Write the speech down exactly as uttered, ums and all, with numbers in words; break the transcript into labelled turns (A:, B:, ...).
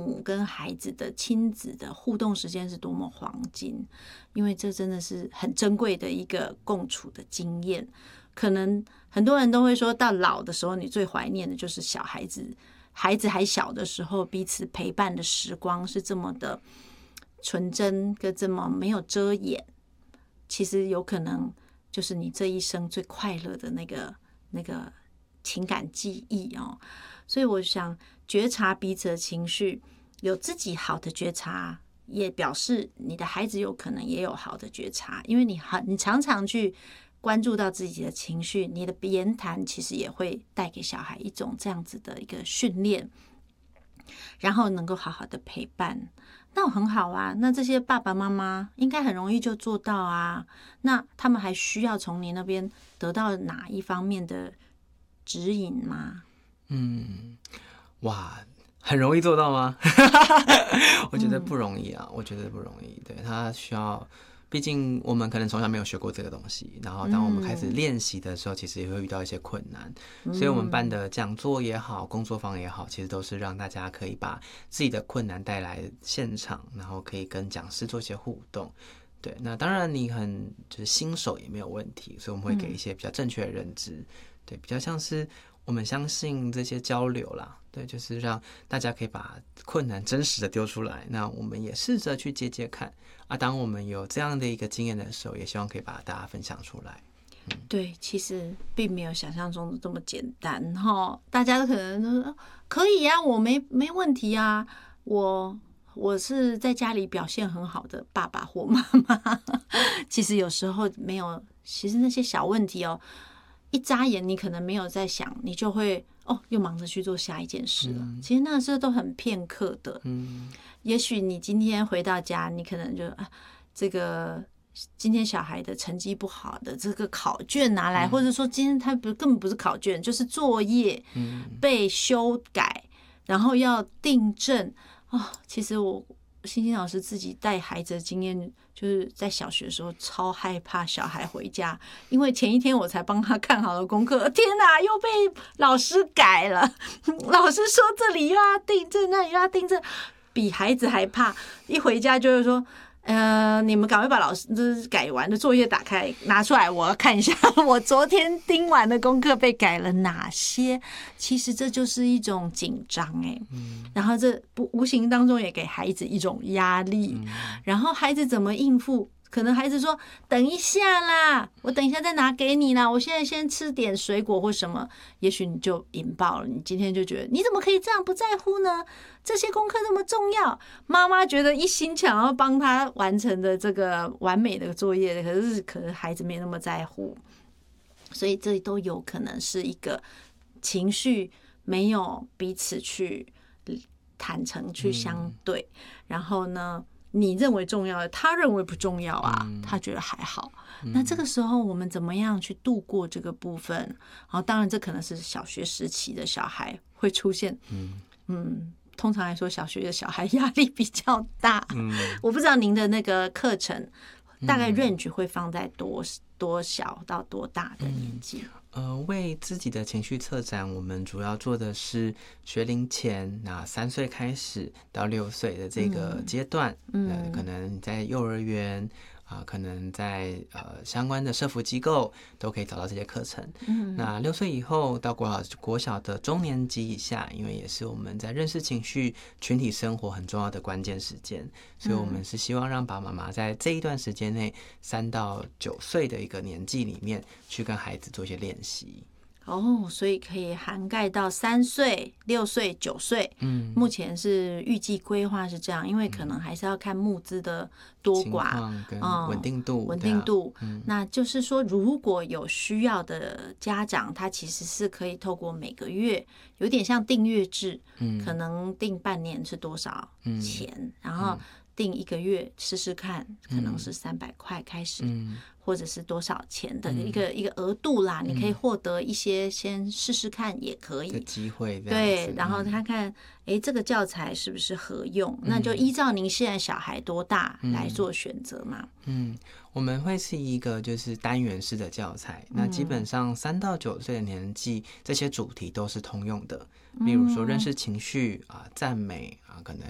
A: 母跟孩子的亲子的互动时间是多么黄金，因为这真的是很珍贵的一个共处的经验。可能很多人都会说到老的时候，你最怀念的就是小孩子，孩子还小的时候，彼此陪伴的时光是这么的纯真跟这么没有遮掩。其实有可能就是你这一生最快乐的那个那个情感记忆哦。所以我想觉察彼此的情绪，有自己好的觉察，也表示你的孩子有可能也有好的觉察，因为你很你常常去关注到自己的情绪，你的言谈其实也会带给小孩一种这样子的一个训练，然后能够好好的陪伴。那很好啊，那这些爸爸妈妈应该很容易就做到啊。那他们还需要从你那边得到哪一方面的指引吗？
B: 嗯，哇，很容易做到吗？我觉得不容易啊，我觉得不容易。对，他需要，毕竟我们可能从小没有学过这个东西，然后当我们开始练习的时候，其实也会遇到一些困难。所以我们办的讲座也好，工作坊也好，其实都是让大家可以把自己的困难带来现场，然后可以跟讲师做一些互动。对，那当然你很就是新手也没有问题，所以我们会给一些比较正确的认知。对，比较像是我们相信这些交流啦，对，就是让大家可以把困难真实的丢出来，那我们也试着去接接看啊。当我们有这样的一个经验的时候，也希望可以把大家分享出来。
A: 嗯、对，其实并没有想象中的这么简单哈。大家都可能都说可以啊，我没没问题啊，我我是在家里表现很好的爸爸或妈妈。其实有时候没有，其实那些小问题哦。一眨眼，你可能没有在想，你就会哦，又忙着去做下一件事了。嗯、其实那个时候都很片刻的。嗯，也许你今天回到家，你可能就啊，这个今天小孩的成绩不好的这个考卷拿来，嗯、或者说今天他不根本不是考卷，就是作业被修改，然后要订正啊、哦。其实我欣欣老师自己带孩子的经验。就是在小学的时候超害怕小孩回家，因为前一天我才帮他看好了功课，天哪，又被老师改了。老师说这里又要订正，那里又要订正，比孩子还怕。一回家就是说，呃，你们赶快把老师这改完的作业打开拿出来，我要看一下我昨天盯完的功课被改了哪些。其实这就是一种紧张哎，然后这不无形当中也给孩子一种压力，然后孩子怎么应付？可能孩子说等一下啦，我等一下再拿给你啦，我现在先吃点水果或什么，也许你就引爆了，你今天就觉得你怎么可以这样不在乎呢？这些功课那么重要，妈妈觉得一心想要帮他完成的这个完美的作业，可是可能孩子没那么在乎，所以这都有可能是一个情绪没有彼此去坦诚去相对，嗯、然后呢你认为重要的他认为不重要啊，嗯、他觉得还好，嗯、那这个时候我们怎么样去度过这个部分？然后当然这可能是小学时期的小孩会出现，嗯嗯通常来说小学的小孩压力比较大，嗯、我不知道您的那个课程大概 range 会放在多多小到多大的年纪？
B: 呃，为自己的情绪策展，我们主要做的是学龄前，那三岁开始到六岁的这个阶段，嗯，呃、可能在幼儿园啊、呃，可能在呃相关的社福机构都可以找到这些课程。嗯，那六岁以后到国小国小的中年级以下，因为也是我们在认识情绪、群体生活很重要的关键时间，所以我们是希望让爸爸妈妈在这一段时间内，三到九岁的一个年纪里面，去跟孩子做一些练习。
A: 哦，所以可以涵盖到三岁、六岁、九岁。嗯，目前是预计规划是这样，因为可能还是要看募资的多寡
B: 跟稳定度、
A: 嗯、稳定度。嗯，那就是说，如果有需要的家长，他其实是可以透过每个月，有点像订阅制，嗯，可能订半年是多少钱，嗯、然后订一个月试试看，可能是三百块开始。嗯，或者是多少钱的一个、嗯、一个额度啦，你可以获得一些先试试看也可以
B: 的机会，
A: 对，然后看看哎、嗯、这个教材是不是合用，嗯、那就依照您现在小孩多大来做选择嘛。
B: 嗯，我们会是一个就是单元式的教材，那基本上三到九岁的年纪，这些主题都是通用的，例如说认识情绪啊、赞美啊，可能